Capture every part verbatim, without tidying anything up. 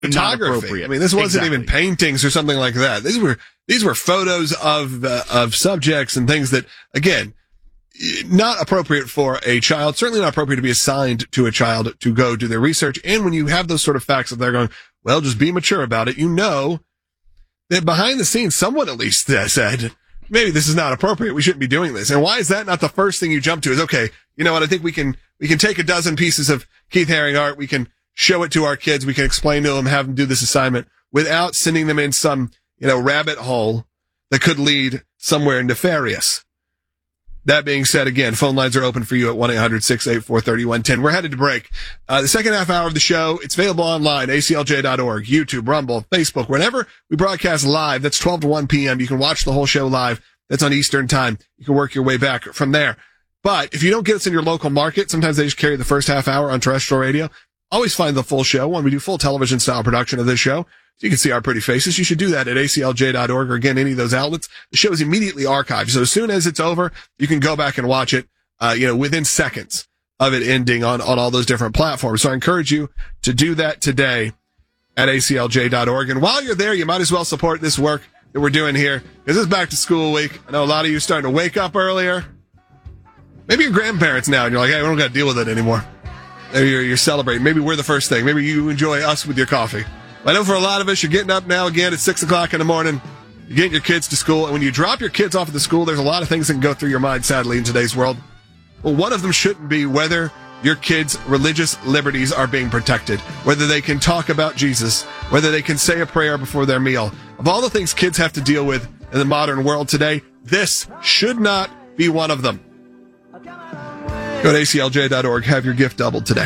photography. I mean, this wasn't exactly. even paintings or something like that. These were these were photos of uh, of subjects and things that, again, not appropriate for a child. Certainly not appropriate to be assigned to a child to go do their research. And when you have those sort of facts that they're going, well, just be mature about it. You know that behind the scenes, someone at least said, maybe this is not appropriate. We shouldn't be doing this. And why is that not the first thing you jump to? Is, okay, you know what? I think we can we can take a dozen pieces of Keith Haring art. We can show it to our kids. We can explain to them, have them do this assignment without sending them in some, you know, rabbit hole that could lead somewhere nefarious. That being said, again, phone lines are open for you at one eight hundred six eight four three one one zero. We're headed to break. Uh, the second half hour of the show, it's available online, A C L J dot org, YouTube, Rumble, Facebook, whenever we broadcast live. That's twelve to one p.m. You can watch the whole show live. That's on Eastern time. You can work your way back from there. But if you don't get us in your local market, sometimes they just carry the first half hour on terrestrial radio. Always find the full show when we do full television style production of this show. So you can see our pretty faces. You should do that at A C L J dot org or, again, any of those outlets. The show is immediately archived. So as soon as it's over, you can go back and watch it, uh, you know, within seconds of it ending on, on all those different platforms. So I encourage you to do that today at A C L J dot org. And while you're there, you might as well support this work that we're doing here, because it's back to school week. I know a lot of you are starting to wake up earlier. Maybe you're grandparents now, and you're like, hey, we don't got to deal with it anymore. You're, you're celebrating. Maybe we're the first thing. Maybe you enjoy us with your coffee. I know for a lot of us, you're getting up now again at six o'clock in the morning. You're getting your kids to school. And when you drop your kids off at the school, there's a lot of things that can go through your mind, sadly, in today's world. Well, one of them shouldn't be whether your kids' religious liberties are being protected, whether they can talk about Jesus, whether they can say a prayer before their meal. Of all the things kids have to deal with in the modern world today, this should not be one of them. Go to A C L J dot org. Have your gift doubled today.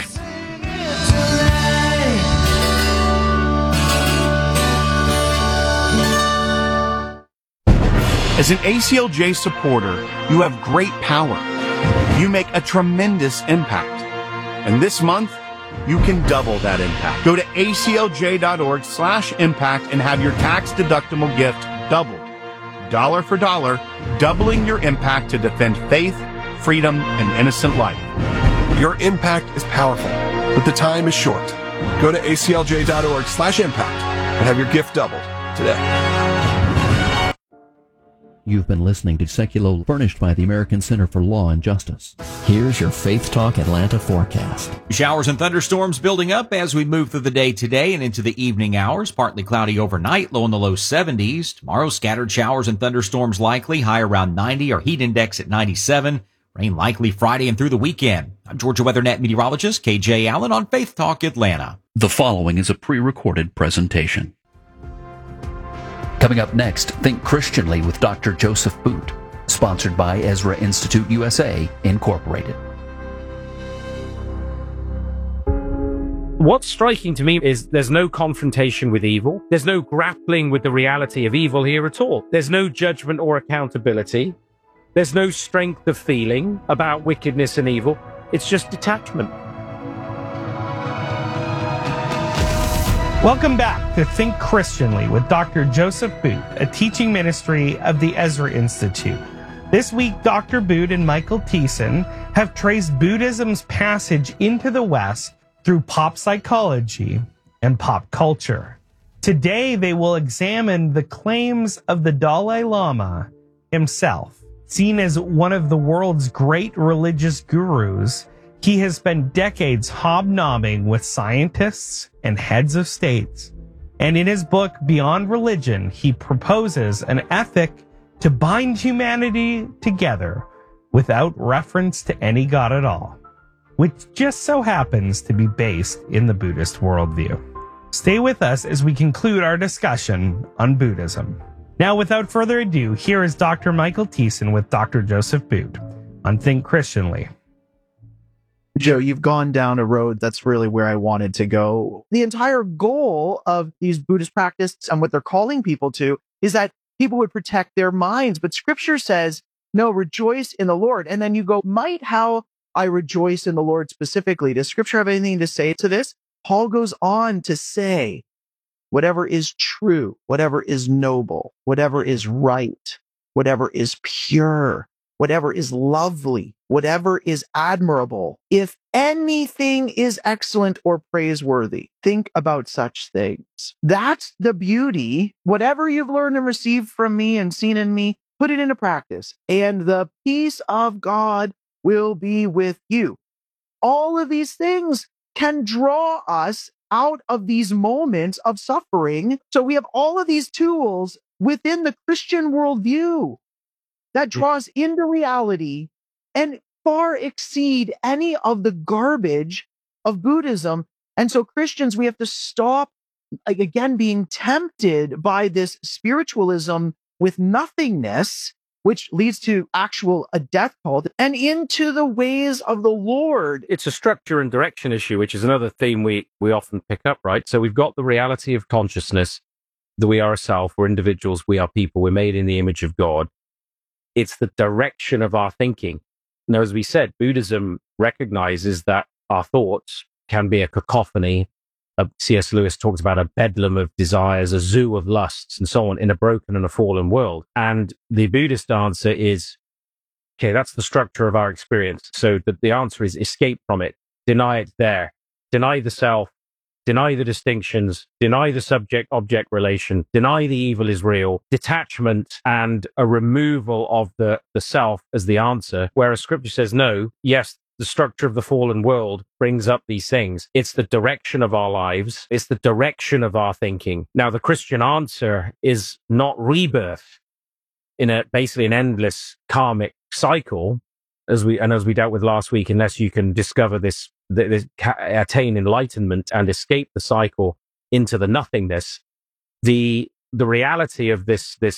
As an A C L J supporter, you have great power. You make a tremendous impact. And this month, you can double that impact. Go to A C L J dot org slash impact and have your tax-deductible gift doubled. Dollar for dollar, doubling your impact to defend faith, freedom, and innocent life. Your impact is powerful, but the time is short. Go to A C L J dot org slash impact and have your gift doubled today. You've been listening to Secular, furnished by the American Center for Law and Justice. Here's your Faith Talk Atlanta forecast. Showers and thunderstorms building up as we move through the day today and into the evening hours. Partly cloudy overnight, low in the low seventies. Tomorrow, scattered showers and thunderstorms likely, high around ninety. Our heat index at ninety-seven. Rain likely Friday and through the weekend. I'm Georgia WeatherNet meteorologist K J Allen on Faith Talk Atlanta. The following is a pre-recorded presentation. Coming up next, Think Christianly with Doctor Joseph Boot, sponsored by Ezra Institute U S A, Incorporated. What's striking to me is there's no confrontation with evil. There's no grappling with the reality of evil here at all. There's no judgment or accountability. There's no strength of feeling about wickedness and evil. It's just detachment. Welcome back to Think Christianly with Doctor Joseph Boot, a teaching ministry of the Ezra Institute. This week, Doctor Boot and Michael Thiessen have traced Buddhism's passage into the West through pop psychology and pop culture. Today, they will examine the claims of the Dalai Lama himself. Seen as one of the world's great religious gurus, he has spent decades hobnobbing with scientists and heads of states. And in his book, Beyond Religion, he proposes an ethic to bind humanity together without reference to any god at all, which just so happens to be based in the Buddhist worldview. Stay with us as we conclude our discussion on Buddhism. Now, without further ado, here is Doctor Michael Thiessen with Doctor Joseph Boot on Think Christianly. Joe, you've gone down a road that's really where I wanted to go. The entire goal of these Buddhist practices and what they're calling people to is that people would protect their minds. But scripture says, no, rejoice in the Lord. And then you go, might how I rejoice in the Lord specifically. Does scripture have anything to say to this? Paul goes on to say, whatever is true, whatever is noble, whatever is right, whatever is pure, whatever is lovely, whatever is admirable, if anything is excellent or praiseworthy, think about such things. That's the beauty. Whatever you've learned and received from me and seen in me, put it into practice, and the peace of God will be with you. All of these things can draw us out of these moments of suffering. So we have all of these tools within the Christian worldview that draws into reality and far exceed any of the garbage of Buddhism. And so Christians, we have to stop, like, again, being tempted by this spiritualism with nothingness, which leads to actual a death cult, and into the ways of the Lord. It's a structure and direction issue, which is another theme we, we often pick up, right? So we've got the reality of consciousness, that we are a self, we're individuals, we are people, we're made in the image of God. It's the direction of our thinking. Now, as we said, Buddhism recognizes that our thoughts can be a cacophony. Uh, C S Lewis talks about a bedlam of desires, a zoo of lusts, and so on, in a broken and a fallen world. And the Buddhist answer is, okay, that's the structure of our experience. So the, the answer is escape from it, deny it there, deny the self, deny the distinctions, deny the subject-object relation, deny the evil is real, detachment and a removal of the, the self as the answer, whereas scripture says, no, yes, the structure of the fallen world brings up these things. It's the direction of our lives. It's the direction of our thinking. Now, the Christian answer is not rebirth in a basically an endless karmic cycle, as we and as we dealt with last week, unless you can discover this, this attain enlightenment and escape the cycle into the nothingness. The the reality of this this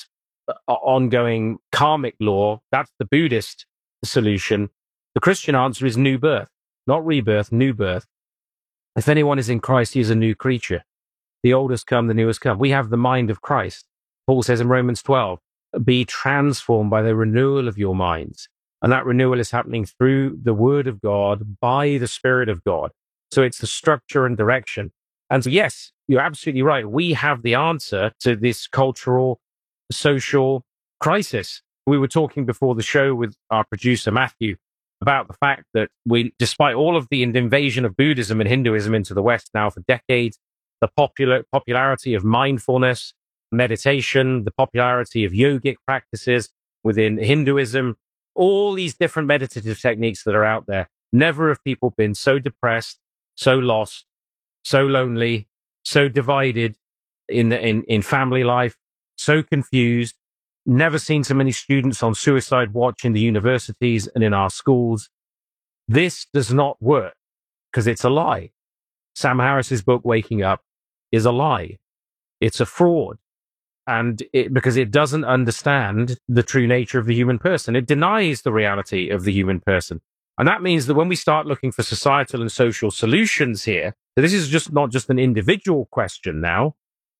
ongoing karmic law, that's the Buddhist solution. The Christian answer is new birth, not rebirth, new birth. If anyone is in Christ, he is a new creature. The old has come, the new has come. We have the mind of Christ. Paul says in Romans twelve, be transformed by the renewal of your minds. And that renewal is happening through the word of God, by the Spirit of God. So it's the structure and direction. And so, yes, you're absolutely right. We have the answer to this cultural, social crisis. We were talking before the show with our producer, Matthew, about the fact that we, despite all of the invasion of Buddhism and Hinduism into the West now for decades, the popular popularity of mindfulness, meditation, the popularity of yogic practices within Hinduism, all these different meditative techniques that are out there, never have people been so depressed, so lost, so lonely, so divided in, in, in family life, so confused, never seen so many students on suicide watch in the universities and in our schools. This does not work because it's a lie. Sam Harris's book, Waking Up, is a lie. It's a fraud. And it, because it doesn't understand the true nature of the human person. It denies the reality of the human person. And that means that when we start looking for societal and social solutions here, so this is just not just an individual question now,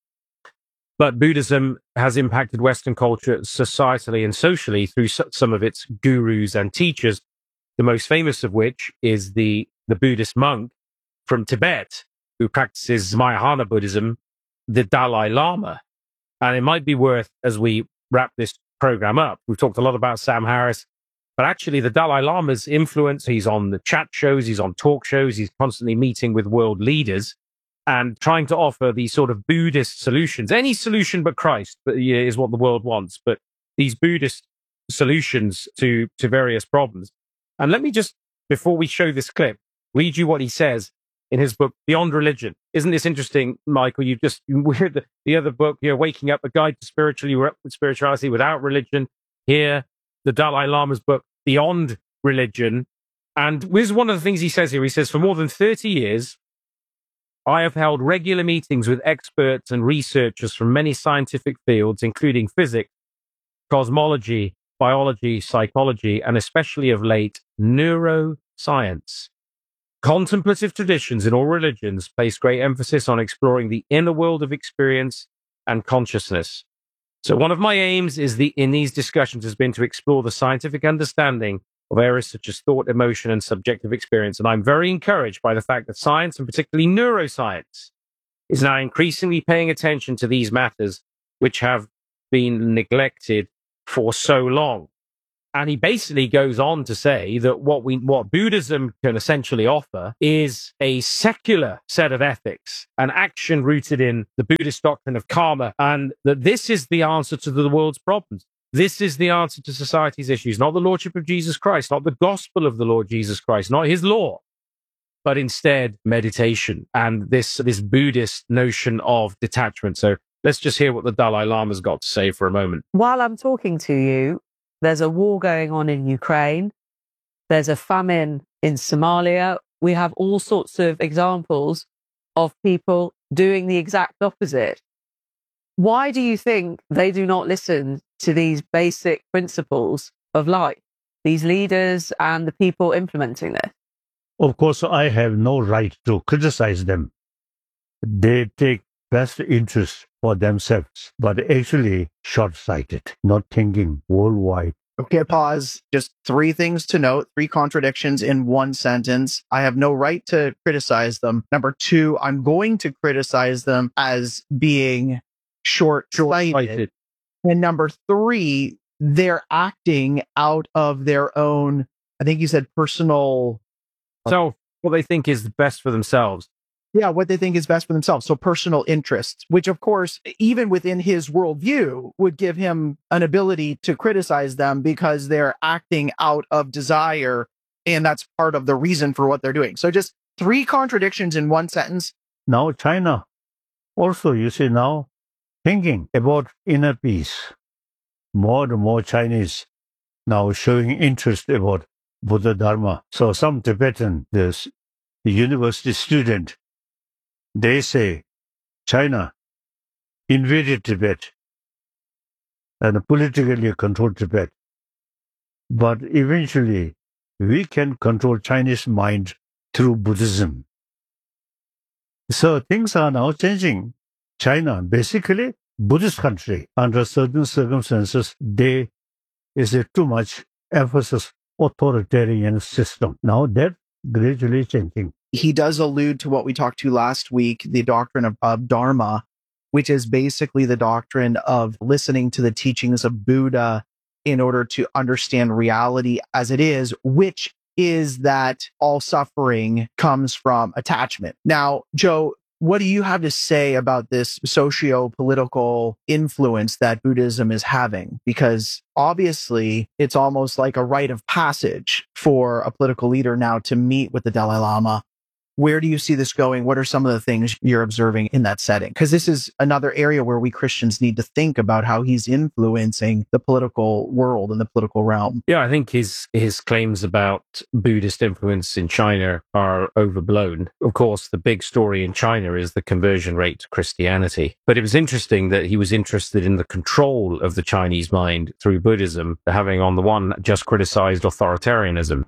but Buddhism has impacted Western culture societally and socially through some of its gurus and teachers, the most famous of which is the, the Buddhist monk from Tibet who practices Mahayana Buddhism, the Dalai Lama. And it might be worth, as we wrap this program up, we've talked a lot about Sam Harris, but actually the Dalai Lama's influence, he's on the chat shows, he's on talk shows, he's constantly meeting with world leaders and trying to offer these sort of Buddhist solutions. Any solution but Christ is what the world wants, but these Buddhist solutions to, to various problems. And let me just, before we show this clip, read you what he says in his book, Beyond Religion. Isn't this interesting, Michael? You just, we heard the, the other book, you know, Waking Up, A Guide to Spiritually, Spirituality Without Religion. Here, the Dalai Lama's book, Beyond Religion. And this is one of the things he says here. He says, for more than thirty years, I have held regular meetings with experts and researchers from many scientific fields, including physics, cosmology, biology, psychology, and especially of late, neuroscience. Contemplative traditions in all religions place great emphasis on exploring the inner world of experience and consciousness. So one of my aims is the, in these discussions has been to explore the scientific understanding of areas such as thought, emotion, and subjective experience. And I'm very encouraged by the fact that science, and particularly neuroscience, is now increasingly paying attention to these matters, which have been neglected for so long. And he basically goes on to say that what we, what Buddhism can essentially offer is a secular set of ethics, an action rooted in the Buddhist doctrine of karma, and that this is the answer to the world's problems. This is the answer to society's issues, not the Lordship of Jesus Christ, not the gospel of the Lord Jesus Christ, not his law, but instead meditation and this, this Buddhist notion of detachment. So let's just hear what the Dalai Lama's got to say for a moment. While I'm talking to you, there's a war going on in Ukraine. There's a famine in Somalia. We have all sorts of examples of people doing the exact opposite. Why do you think they do not listen to these basic principles of life, these leaders and the people implementing this? Of course, I have no right to criticize them. They take best interest for themselves, but actually short-sighted, not thinking worldwide. Okay, pause. Just three things to note, three contradictions in one sentence. I have no right to criticize them. Number two, I'm going to criticize them as being short-sighted. And number three, they're acting out of their own, I think you said personal. So what they think is best for themselves. Yeah, what they think is best for themselves. So personal interests, which of course, even within his worldview, would give him an ability to criticize them because they're acting out of desire. And that's part of the reason for what they're doing. So just three contradictions in one sentence. Now China also, you see now, thinking about inner peace. More and more Chinese now showing interest about Buddha Dharma. So some Tibetan, this the university student, they say China invaded Tibet and politically controlled Tibet. But eventually, we can control Chinese mind through Buddhism. So things are now changing. China, basically, Buddhist country, under certain circumstances, there is a too much emphasis authoritarian system. Now that gradually changing. He does allude to what we talked to last week, the doctrine of, of Dharma, which is basically the doctrine of listening to the teachings of Buddha in order to understand reality as it is, which is that all suffering comes from attachment. Now, Joe, what do you have to say about this socio-political influence that Buddhism is having? Because obviously, it's almost like a rite of passage for a political leader now to meet with the Dalai Lama. Where do you see this going? What are some of the things you're observing in that setting? Because this is another area where we Christians need to think about how he's influencing the political world and the political realm. Yeah, I think his his claims about Buddhist influence in China are overblown. Of course, the big story in China is the conversion rate to Christianity. But it was interesting that he was interested in the control of the Chinese mind through Buddhism, having on the one just criticized authoritarianism.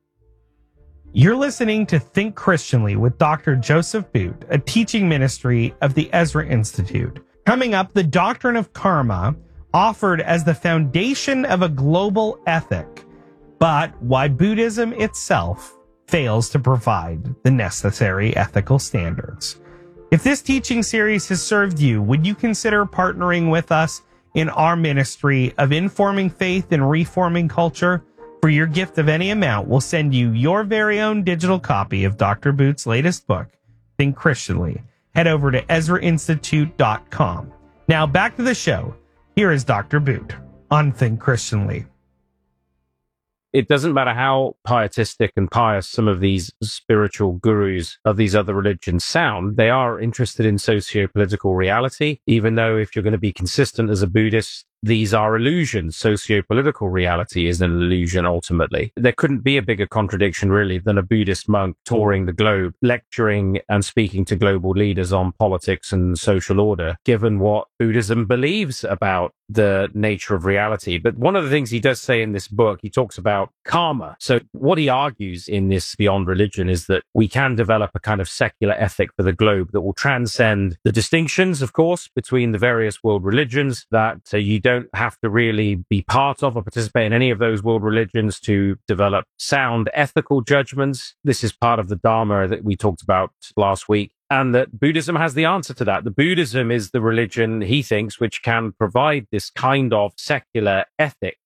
You're listening to Think Christianly with Doctor Joseph Boot, a teaching ministry of the Ezra Institute. Coming up, the doctrine of karma, offered as the foundation of a global ethic, but why Buddhism itself fails to provide the necessary ethical standards. If this teaching series has served you, would you consider partnering with us in our ministry of informing faith and reforming culture? For your gift of any amount, we'll send you your very own digital copy of Doctor Boot's latest book, Think Christianly. Head over to Ezra Institute dot com. Now back to the show. Here is Doctor Boot on Think Christianly. It doesn't matter how pietistic and pious some of these spiritual gurus of these other religions sound, they are interested in socio-political reality, even though if you're going to be consistent as a Buddhist, these are illusions. Socio-political reality is an illusion, ultimately. There couldn't be a bigger contradiction, really, than a Buddhist monk touring the globe, lecturing and speaking to global leaders on politics and social order, given what Buddhism believes about the nature of reality. But one of the things he does say in this book, he talks about karma. So what he argues in this Beyond Religion is that we can develop a kind of secular ethic for the globe that will transcend the distinctions, of course, between the various world religions, that uh, you don't have to really be part of or participate in any of those world religions to develop sound ethical judgments. This is part of the Dharma that we talked about last week. And that Buddhism has the answer to that. The Buddhism is the religion, he thinks, which can provide this kind of secular ethic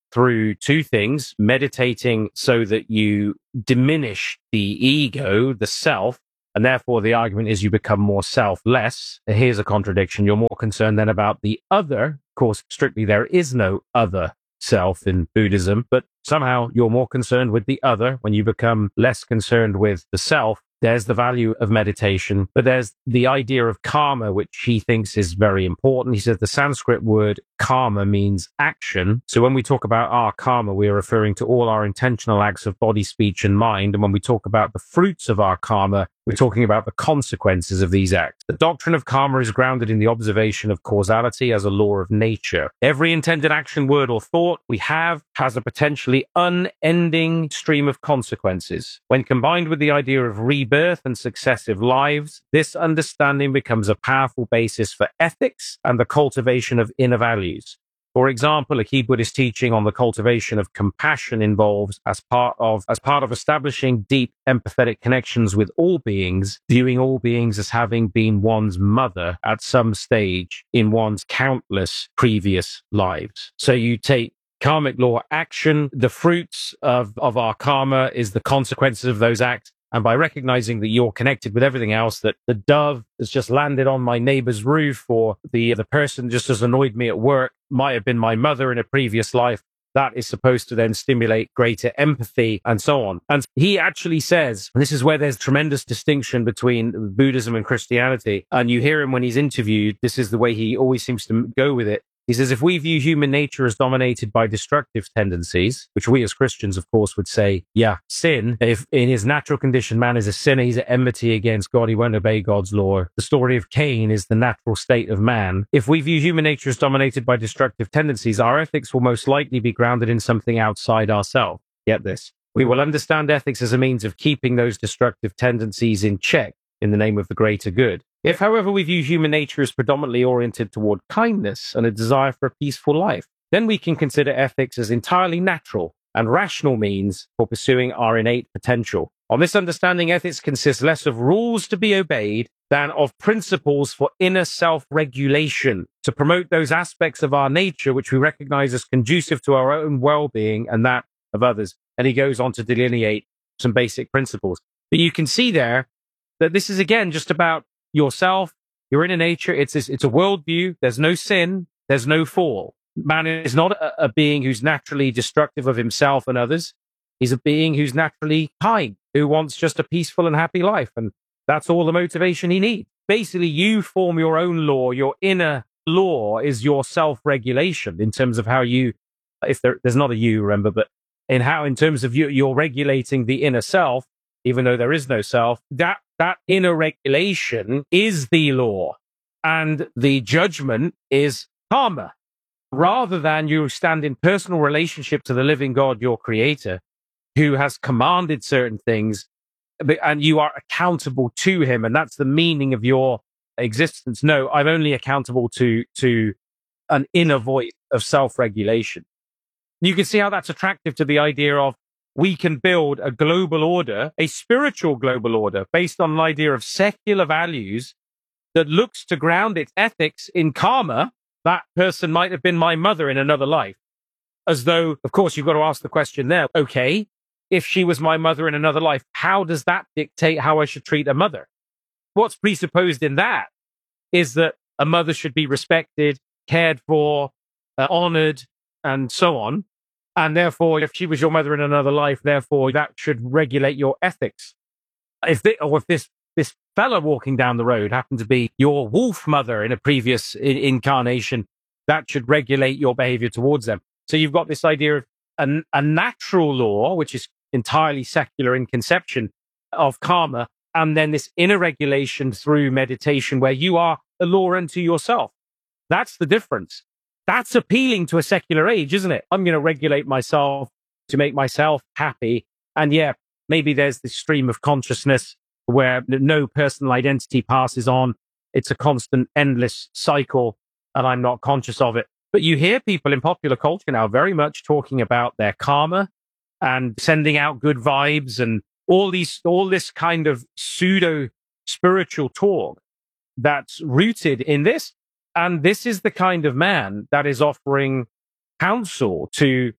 through two things: meditating so that you diminish the ego, the self, and therefore the argument is you become more selfless. Here's a contradiction. You're more concerned then about the other. Of course, strictly there is no other self in Buddhism, but somehow you're more concerned with the other when you become less concerned with the self. There's the value of meditation, but there's the idea of karma, which he thinks is very important. He says the Sanskrit word karma means action. So when we talk about our karma, we are referring to all our intentional acts of body, speech, and mind. And when we talk about the fruits of our karma, we're talking about the consequences of these acts. The doctrine of karma is grounded in the observation of causality as a law of nature. Every intended action, word, or thought we have has a potentially unending stream of consequences. When combined with the idea of rebirth and successive lives, this understanding becomes a powerful basis for ethics and the cultivation of inner values. For example, a key Buddhist teaching on the cultivation of compassion involves, as part of as part of establishing deep empathetic connections with all beings, viewing all beings as having been one's mother at some stage in one's countless previous lives. So you take karmic law action, the fruits of, of our karma is the consequences of those acts. And by recognizing that you're connected with everything else, that the dove has just landed on my neighbor's roof, or the, the person just has annoyed me at work might have been my mother in a previous life, that is supposed to then stimulate greater empathy and so on. And he actually says, and this is where there's tremendous distinction between Buddhism and Christianity. And you hear him when he's interviewed. This is the way he always seems to go with it. He says, if we view human nature as dominated by destructive tendencies, which we as Christians, of course, would say, yeah, sin, if in his natural condition, man is a sinner, he's at enmity against God, he won't obey God's law. The story of Cain is the natural state of man. If we view human nature as dominated by destructive tendencies, our ethics will most likely be grounded in something outside ourselves. Get this. We will understand ethics as a means of keeping those destructive tendencies in check in the name of the greater good. If, however, we view human nature as predominantly oriented toward kindness and a desire for a peaceful life, then we can consider ethics as entirely natural and rational means for pursuing our innate potential. On this understanding, ethics consists less of rules to be obeyed than of principles for inner self-regulation to promote those aspects of our nature which we recognize as conducive to our own well-being and that of others. And he goes on to delineate some basic principles. But you can see there that this is, again, just about yourself, your inner nature. It's a, it's a worldview. There's no sin. There's no fall. Man is not a, a being who's naturally destructive of himself and others. He's a being who's naturally kind, who wants just a peaceful and happy life. And that's all the motivation he needs. Basically, you form your own law. Your inner law is your self-regulation in terms of how you, if there, there's not a you, remember, but in how, in terms of you, you're regulating the inner self, even though there is no self, that That inner regulation is the law, and the judgment is karma. Rather than you stand in personal relationship to the living God, your creator, who has commanded certain things, and you are accountable to him, and that's the meaning of your existence. No, I'm only accountable to, to an inner voice of self-regulation. You can see how that's attractive to the idea of we can build a global order, a spiritual global order, based on an idea of secular values that looks to ground its ethics in karma. That person might have been my mother in another life. As though, of course, you've got to ask the question there, okay, if she was my mother in another life, how does that dictate how I should treat a mother? What's presupposed in that is that a mother should be respected, cared for, uh, honored, and so on. And therefore, if she was your mother in another life, therefore that should regulate your ethics. If they, or if this this fella walking down the road happened to be your wolf mother in a previous I- incarnation, that should regulate your behavior towards them. So you've got this idea of a, a natural law, which is entirely secular in conception of karma, and then this inner regulation through meditation, where you are a law unto yourself. That's the difference. That's appealing to a secular age, isn't it? I'm going to regulate myself to make myself happy. And yeah, maybe there's this stream of consciousness where no personal identity passes on. It's a constant, endless cycle, and I'm not conscious of it. But you hear people in popular culture now very much talking about their karma and sending out good vibes and all these, all this kind of pseudo spiritual talk that's rooted in this. And this is the kind of man that is offering counsel to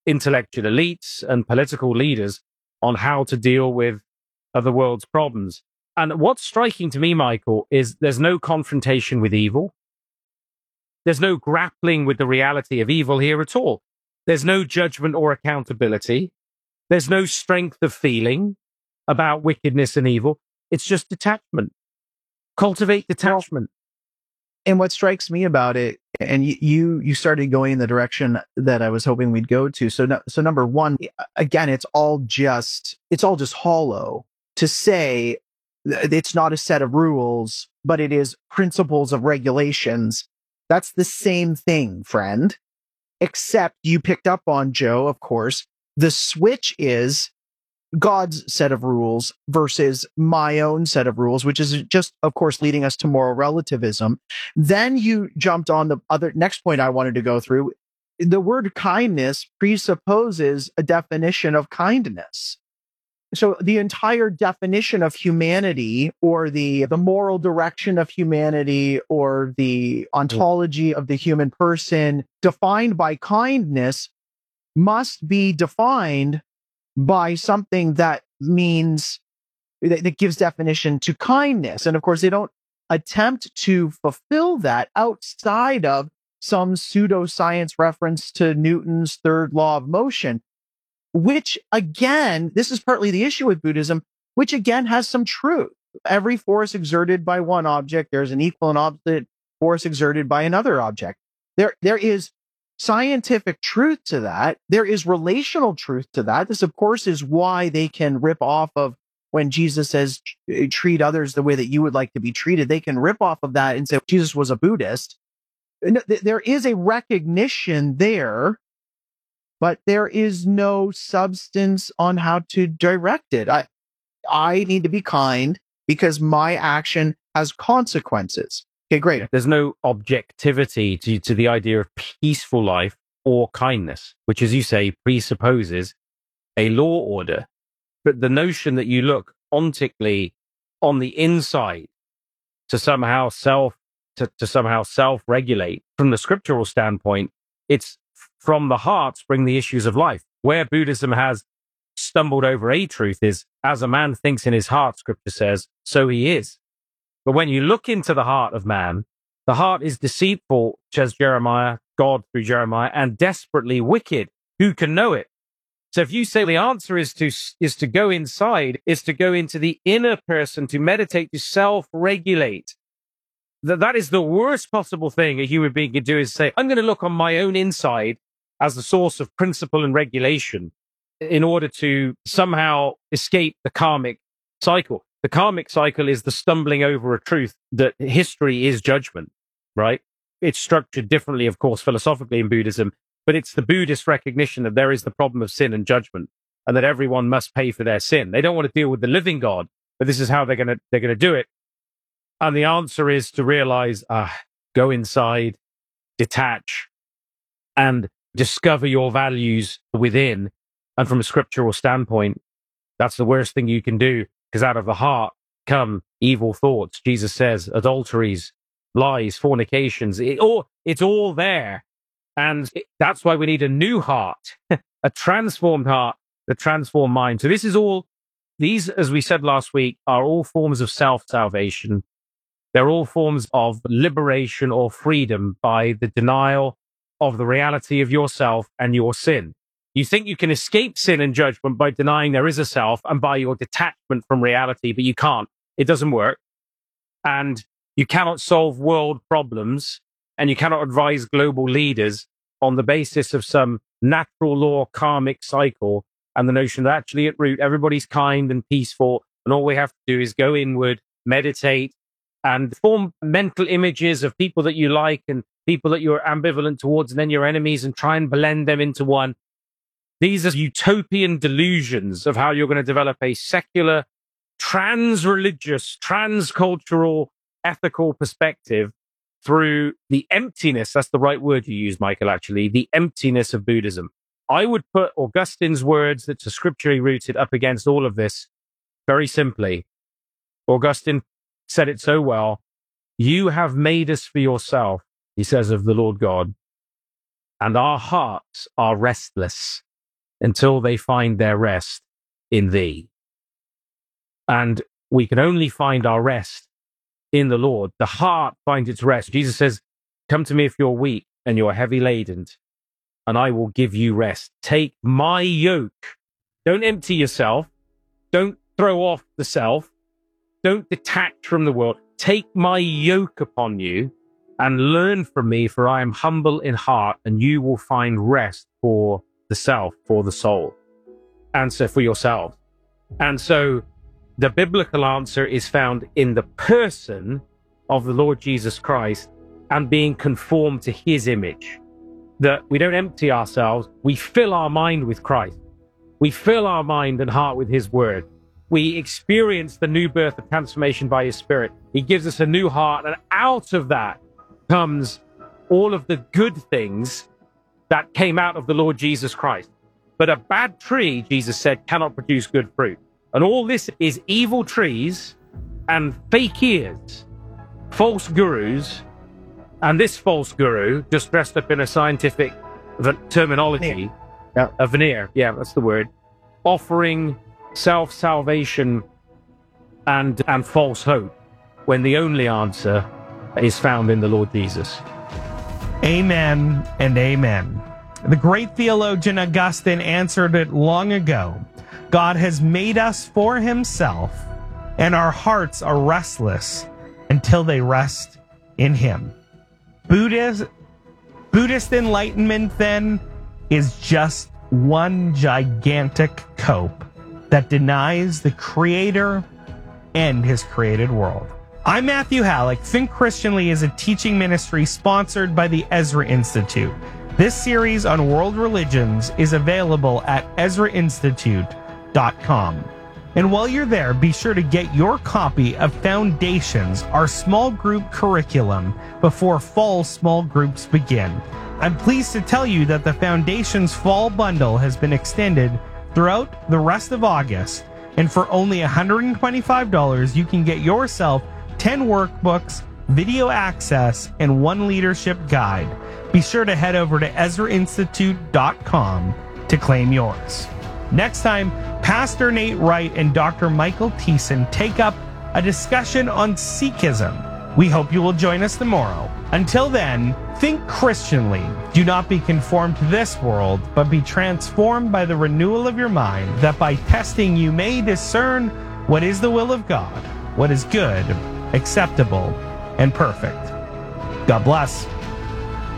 intellectual elites and political leaders on how to deal with the world's problems. And what's striking to me, Michael, is there's no confrontation with evil. There's no grappling with the reality of evil here at all. There's no judgment or accountability. There's no strength of feeling about wickedness and evil. It's just detachment. Cultivate detachment. And what strikes me about it, and you you started going in the direction that I was hoping we'd go to. So, no, so number one, again, it's all just it's all just hollow to say it's not a set of rules, but it is principles of regulations. That's the same thing, friend. Except you picked up on, Joe, of course, the switch is God's set of rules versus my own set of rules, which is just, of course, leading us to moral relativism. Then you jumped on the other next point I wanted to go through. The word kindness presupposes a definition of kindness. So the entire definition of humanity, or the, the moral direction of humanity, or the ontology of the human person defined by kindness must be defined by something that means, that, that gives definition to kindness. And of course, they don't attempt to fulfill that outside of some pseudoscience reference to Newton's third law of motion, which again, this is partly the issue with Buddhism, which again has some truth. Every force exerted by one object, there's an equal and opposite force exerted by another object. There, there is scientific truth to that. There is relational truth to that. This, of course, is why they can rip off of when Jesus says, treat others the way that you would like to be treated. They can rip off of that and say Jesus was a Buddhist. There is a recognition there, but there is no substance on how to direct it. I, I need to be kind because my action has consequences. Okay, great. There's no objectivity to, to the idea of peaceful life or kindness, which, as you say, presupposes a law order. But the notion that you look ontically on the inside to somehow self to, to somehow self-regulate from the scriptural standpoint, it's from the heart spring the issues of life. Where Buddhism has stumbled over a truth is, as a man thinks in his heart, scripture says, so he is. But when you look into the heart of man, the heart is deceitful, says Jeremiah, God through Jeremiah, and desperately wicked. Who can know it? So if you say the answer is to, is to go inside, is to go into the inner person, to meditate, to self-regulate, that that is the worst possible thing a human being can do, is say, I'm going to look on my own inside as the source of principle and regulation in order to somehow escape the karmic cycle. The karmic cycle is the stumbling over a truth that history is judgment, right? It's structured differently, of course, philosophically in Buddhism, but it's the Buddhist recognition that there is the problem of sin and judgment, and that everyone must pay for their sin. They don't want to deal with the living God, but this is how they're going to they're going to do it. And the answer is to realize, ah, go inside, detach, and discover your values within. And from a scriptural standpoint, that's the worst thing you can do, because out of the heart come evil thoughts. Jesus says adulteries, lies, fornications, it all, it's all there. And it, that's why we need a new heart, a transformed heart, the transformed mind. So this is all, these, as we said last week, are all forms of self-salvation. They're all forms of liberation or freedom by the denial of the reality of yourself and your sin. You think you can escape sin and judgment by denying there is a self and by your detachment from reality, but you can't. It doesn't work. And you cannot solve world problems, and you cannot advise global leaders on the basis of some natural law karmic cycle and the notion that actually at root everybody's kind and peaceful, and all we have to do is go inward, meditate, and form mental images of people that you like and people that you're ambivalent towards, and then your enemies, and try and blend them into one. These are utopian delusions of how you're going to develop a secular, trans-religious, trans-cultural, ethical perspective through the emptiness. That's the right word you use, Michael, actually, the emptiness of Buddhism. I would put Augustine's words that's scripturally rooted up against all of this very simply. Augustine said it so well. You have made us for yourself, he says of the Lord God, and our hearts are restless. until they find their rest in thee. And we can only find our rest in the Lord. The heart finds its rest. Jesus says, come to me if you're weak and you're heavy laden, and I will give you rest. Take my yoke. Don't empty yourself. Don't throw off the self. Don't detach from the world. Take my yoke upon you and learn from me, for I am humble in heart, and you will find rest for the self, for the soul. Answer for yourself. And so the biblical answer is found in the person of the Lord Jesus Christ and being conformed to his image. That we don't empty ourselves, we fill our mind with Christ. We fill our mind and heart with his word. We experience the new birth of transformation by his spirit. He gives us a new heart, and out of that comes all of the good things that came out of the Lord Jesus Christ. But a bad tree, Jesus said, cannot produce good fruit. And all this is evil trees and fakirs, false gurus, and this false guru, just dressed up in a scientific terminology, yeah. a veneer, yeah, that's the word, offering self-salvation and and false hope, when the only answer is found in the Lord Jesus. Amen and amen. The great theologian Augustine answered it long ago. God has made us for himself, and our hearts are restless until they rest in him. Buddhist, Buddhist enlightenment, then, is just one gigantic cope that denies the Creator and his created world. I'm Matthew Halleck. Think Christianly is a teaching ministry sponsored by the Ezra Institute. This series on world religions is available at ezra institute dot com. And while you're there, be sure to get your copy of Foundations, our small group curriculum, before fall small groups begin. I'm pleased to tell you that the Foundations Fall Bundle has been extended throughout the rest of August, and for only one hundred twenty-five dollars, you can get yourself ten workbooks, video access, and one leadership guide. Be sure to head over to ezra institute dot com to claim yours. Next time, Pastor Nate Wright and Doctor Michael Thiessen take up a discussion on Sikhism. We hope you will join us tomorrow. Until then, think Christianly. Do not be conformed to this world, but be transformed by the renewal of your mind, that by testing you may discern what is the will of God, what is good, acceptable, and perfect. God bless.